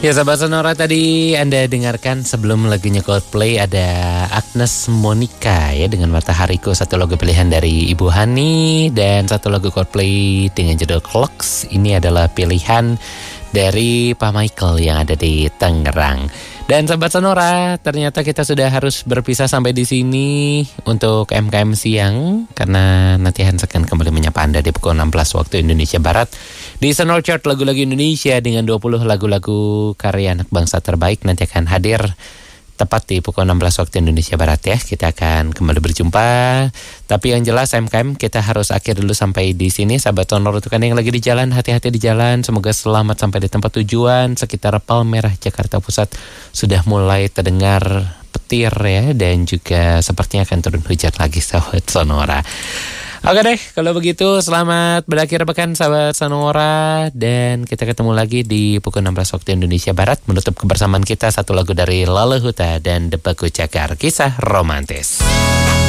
Ya sahabat Sonora, tadi Anda dengarkan sebelum lagunya Coldplay ada Agnes Monica ya dengan Matahariku, satu lagu pilihan dari Ibu Hani, dan satu lagu Coldplay dengan judul Clocks. Ini adalah pilihan dari Pak Michael yang ada di Tangerang. Dan sahabat Sonora, ternyata kita sudah harus berpisah sampai di sini untuk MKM siang, karena nanti Hans akan kembali menyapa Anda di pukul 16 waktu Indonesia Barat di Sonora Chart lagu-lagu Indonesia dengan 20 lagu-lagu karya anak bangsa terbaik. Nanti akan hadir tepat di pukul 16 waktu Indonesia Barat ya. Kita akan kembali berjumpa. Tapi yang jelas MKM kita harus akhir dulu sampai di sini. Sahabat Sonora itu kan yang lagi di jalan, hati-hati di jalan. Semoga selamat sampai di tempat tujuan. Sekitar Palmerah Jakarta Pusat sudah mulai terdengar petir ya, dan juga sepertinya akan turun hujan lagi sahabat Sonora. Oke deh, kalau begitu selamat berakhir pekan sahabat Sonora, dan kita ketemu lagi di pukul 16 waktu Indonesia Barat. Menutup kebersamaan kita satu lagu dari Lala Huta dan The Baku Cakar, Kisah Romantis.